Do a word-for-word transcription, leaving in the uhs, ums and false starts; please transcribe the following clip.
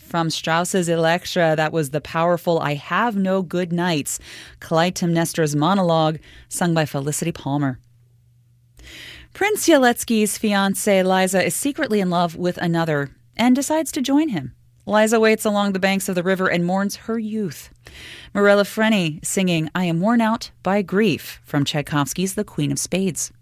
From Strauss's Elektra, that was the powerful I Have No Good Nights, Clytemnestra's monologue, sung by Felicity Palmer. Prince Yeletsky's fiancée Liza is secretly in love with another and decides to join him. Liza waits along the banks of the river and mourns her youth. Mirella Freni singing I Am Worn Out by Grief from Tchaikovsky's The Queen of Spades.